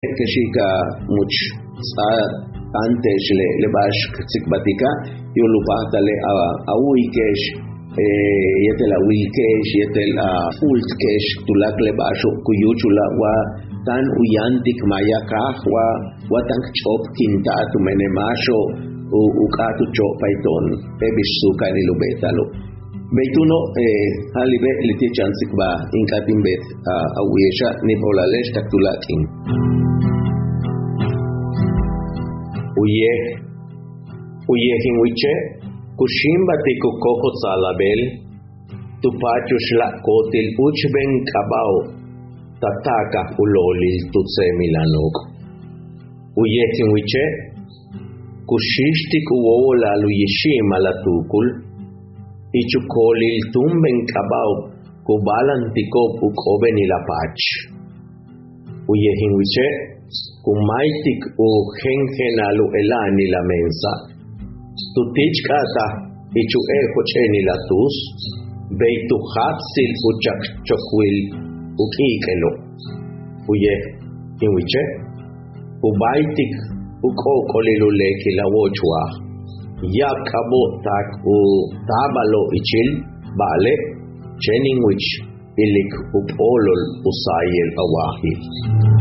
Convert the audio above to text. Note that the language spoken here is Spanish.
keshika much antes le bash tsikbatika yulupata le awikesh yetel awilkesh yetel fultkesh tulak le basho kuyuchula wa tan uyantik mayakah wa tan chop kinta tu menemasho ukatu chop paiton ebisuka ni lubetalo beituno halibe liti chansik ba inkatim bet awisha ni bolalesh taktulakin uye hinwiche kushimba tiku koko salabel tu pachush la kotil uchben kabao tataka ulolil tutse milanok uye hinwiche kushishtik uola lu yeshima la tukul ichukolil tumben kabao kubalantikop ukoben ilapach uye hinwiche kumaitik u gengenalu elani la mensa tutichkata ichu ejocheni la tus beitu hatsil uchak chokwil ukikelo uye hinwiche ubaitik ukokolilu leki la wochwa yakabo tak u tabalo ichil bale cheninwich ilik upolol usayel awahi